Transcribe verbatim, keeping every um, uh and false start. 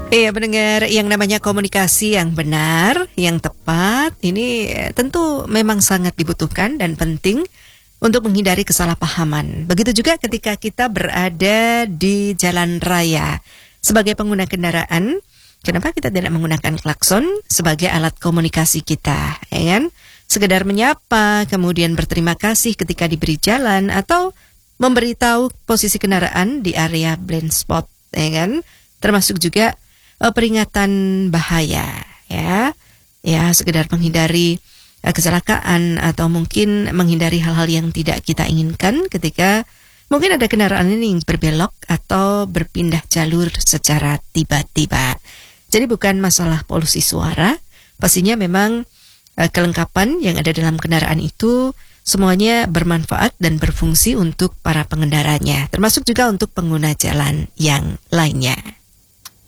Iya, pendengar, yang namanya komunikasi yang benar, yang tepat, ini tentu memang sangat dibutuhkan dan penting untuk menghindari kesalahpahaman. Begitu juga ketika kita berada di jalan raya. Sebagai pengguna kendaraan, kenapa kita tidak menggunakan klakson sebagai alat komunikasi kita, ya kan? Sekedar menyapa, kemudian berterima kasih ketika diberi jalan, atau memberitahu posisi kendaraan di area blind spot, ya kan? Termasuk juga Uh, peringatan bahaya, ya, ya sekedar menghindari uh, kecelakaan atau mungkin menghindari hal-hal yang tidak kita inginkan ketika mungkin ada kendaraan ini yang berbelok atau berpindah jalur secara tiba-tiba. Jadi bukan masalah polusi suara, pastinya memang uh, kelengkapan yang ada dalam kendaraan itu semuanya bermanfaat dan berfungsi untuk para pengendaranya, termasuk juga untuk pengguna jalan yang lainnya.